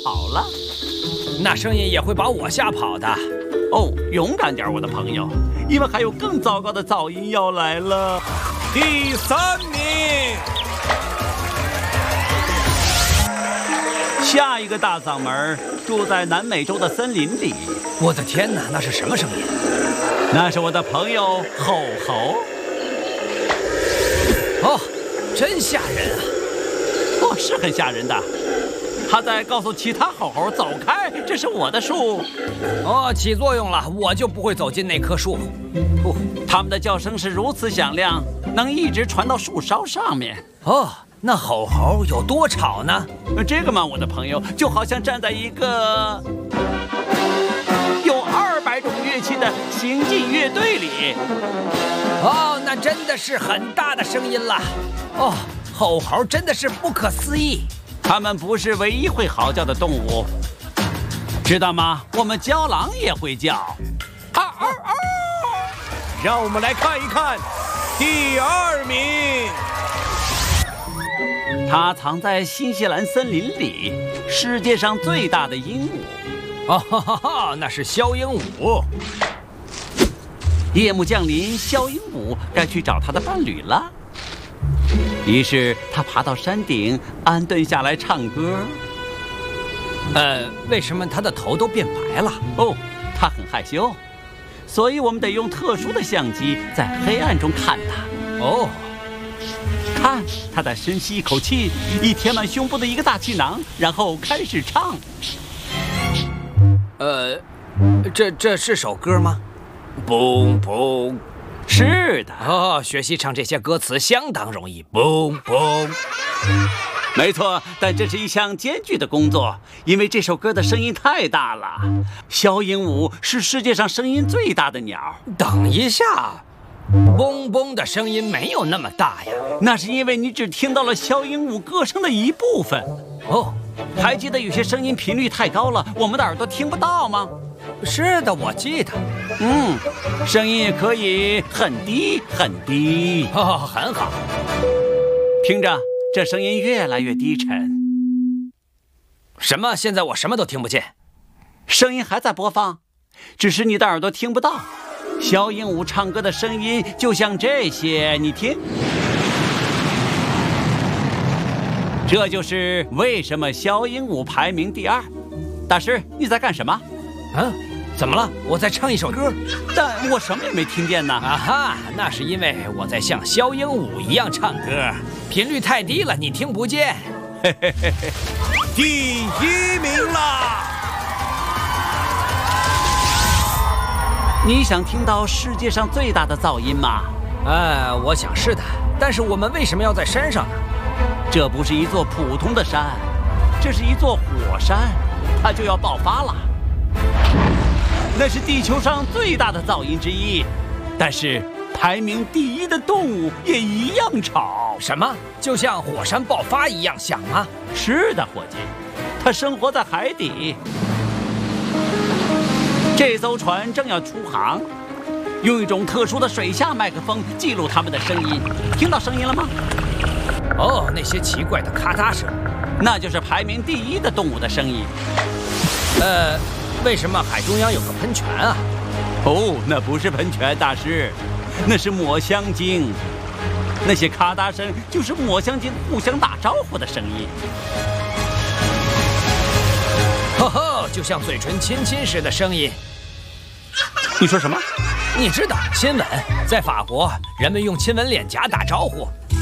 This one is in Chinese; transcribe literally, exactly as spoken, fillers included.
跑了。 那声音也会把我吓跑的。 哦，勇敢点，我的朋友，因为还有更糟糕的噪音要来了。 第三名， 下一个大嗓门住在南美洲的森林里。 我的天哪，那是什么声音？ 那是我的朋友吼吼。 哦，真吓人啊！ 哦，是很吓人的。他在告诉其他吼猴走开，这是我的树。 哦，起作用了，我就不会走进那棵树。 哦，他们的叫声是如此响亮，能一直传到树梢上面。 哦，那吼猴有多吵呢？ 这个嘛，我的朋友，就好像站在一个有二百种乐器的行进乐队里。 哦，那真的是很大的声音了。哦，吼猴真的是不可思议。 它们不是唯一会嚎叫的动物，知道吗？我们郊狼也会叫。 啊啊啊！让我们来看一看第二名。 它藏在新西兰森林里，世界上最大的鹦鹉。 哦哈哈哈，那是枭鹦鹉。 夜幕降临，枭鹦鹉该去找它的伴侣了。于是他爬到山顶，安顿下来唱歌。 呃，为什么他的头都变白了？ 哦，他很害羞，所以我们得用特殊的相机在黑暗中看他。 哦， 看，他在深吸一口气，以填满胸部的一个大气囊，然后开始唱。 呃，这这是首歌吗？嘣嘣。 是的， 哦，学习唱这些歌词相当容易。嘣嘣， 没错，但这是一项艰巨的工作，因为这首歌的声音太大了。枭鹦鹉是世界上声音最大的鸟。 等一下，嗡嗡的声音没有那么大呀。 那是因为你只听到了枭鹦鹉歌声的一部分。 哦， 还记得有些声音频率太高了，我们的耳朵听不到吗？ 是的，我记得。 嗯，声音也可以很低很低。 哦，很好。 听着，这声音越来越低沉。 什么？现在我什么都听不见。 声音还在播放，只是你的耳朵听不到。枭鹦鹉唱歌的声音就像这些，你听。这就是为什么枭鹦鹉排名第二。大师，你在干什么？ 嗯，怎么了？我在唱一首歌， 但我什么也没听见呢。 啊哈，那是因为我在像枭鹦鹉一样唱歌，频率太低了，你听不见。 嘿嘿嘿嘿， 第一名啦！ 你想听到世界上最大的噪音吗？ 呃，我想是的，但是我们为什么要在山上呢？ 这不是一座普通的山，这是一座火山，它就要爆发了。那是地球上最大的噪音之一，但是排名第一的动物也一样吵。 什么？就像火山爆发一样响吗？ 是的，伙计，它生活在海底。这艘船正要出航，用一种特殊的水下麦克风记录它们的声音。听到声音了吗？ 哦，那些奇怪的咔嗒声， 那就是排名第一的动物的声音。 呃。为什么海中央有个喷泉啊？ 哦，那不是喷泉，大师，那是抹香鲸。那些咔嗒声就是抹香鲸互相打招呼的声音。 吼吼，就像嘴唇亲亲时的声音。 你说什么？ 你知道亲吻，在法国人们用亲吻脸颊打招呼。